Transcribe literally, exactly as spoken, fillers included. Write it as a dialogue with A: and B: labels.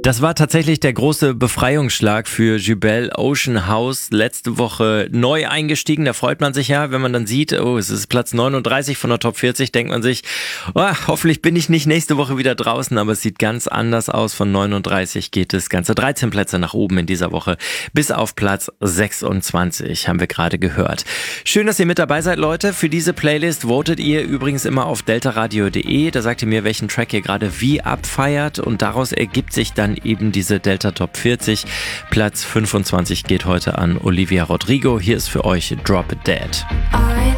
A: Das war tatsächlich der große Befreiungsschlag für Jubel Ocean House. Letzte Woche neu eingestiegen. Da freut man sich ja, wenn man dann sieht, oh, es ist Platz neununddreißig von der Top vierzig, denkt man sich, oh, hoffentlich bin ich nicht nächste Woche wieder draußen, aber es sieht ganz anders aus. Von neununddreißig geht es ganze dreizehn Plätze nach oben in dieser Woche. Bis auf Platz sechsundzwanzig, haben wir gerade gehört. Schön, dass ihr mit dabei seid, Leute. Für diese Playlist votet ihr übrigens immer auf deltaradio punkt de. Da sagt ihr mir, welchen Track ihr gerade wie abfeiert, und daraus ergibt sich dann eben diese Delta Top vierzig. Platz fünfundzwanzig geht heute an Olivia Rodrigo. Hier ist für euch Drop Dead.